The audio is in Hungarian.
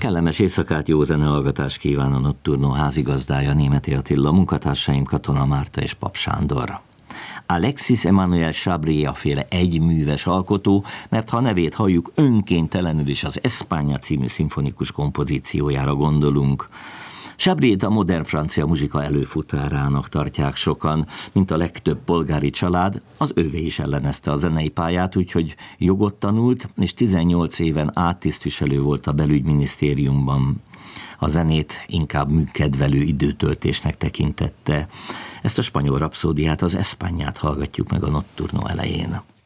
Kellemes éjszakát, jó zenehallgatást kíván a Nocturno házigazdája, Németi Attila, munkatársaim Katona Márta és Pap Sándor. Alexis Emmanuel Chabrier féle egyműves alkotó, mert ha nevét halljuk, önkéntelenül is az Espagna című szimfonikus kompozíciójára gondolunk. Chabriert a modern francia muzsika előfutárának tartják sokan, mint a legtöbb polgári család, az övé is ellenezte a zenei pályát, úgyhogy jogot tanult, és 18 éven át tisztviselő volt a belügyminisztériumban. A zenét inkább műkedvelő időtöltésnek tekintette. Ezt a spanyol rapszódiát, az Espanyát hallgatjuk meg a Nocturno elején.